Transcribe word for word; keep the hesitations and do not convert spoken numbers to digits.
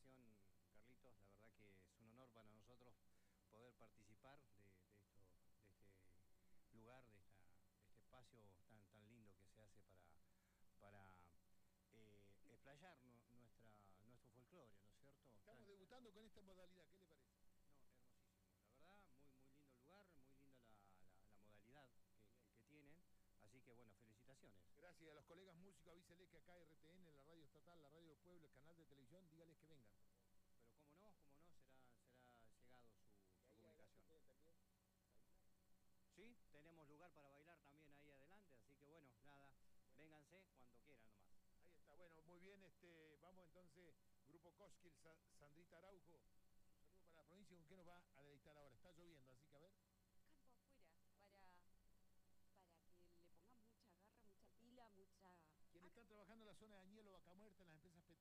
invitación, Carlitos. La verdad que es un honor para nosotros poder participar de, de, esto, de este lugar, de, esta, de este espacio tan, tan lindo que se hace para, para eh, explayar nu- nuestra, nuestro folclore, ¿no es cierto? Estamos Tan- debutando con esta modalidad, ¿qué le parece? no, hermosísimo. La verdad, muy, muy lindo el lugar, muy linda la, la, la modalidad que, que, que tienen. Así que, bueno, felicitaciones. Gracias a los colegas músicos, avísele que acá R T N, la radio estatal, la radio del pueblo, el canal de televisión, dígales que vengan, por favor. Pero cómo no, cómo no, será, será llegado su, Y su ahí adelante comunicación. pueden también bailar. Sí, tenemos lugar para bailar también ahí adelante, así que bueno, nada, Bueno, vénganse cuando quieran nomás. ahí está, bueno, muy bien, este, vamos entonces, Grupo Koskil, Sa Sandrita Araujo, su saludo para la provincia, ¿con qué nos va a deleitar ahora? Está lloviendo, así que a ver. Campo afuera, para, para que le pongamos mucha garra, mucha pila, mucha... Quienes están trabajando en la zona de Añelo, Vaca Muerta, en las empresas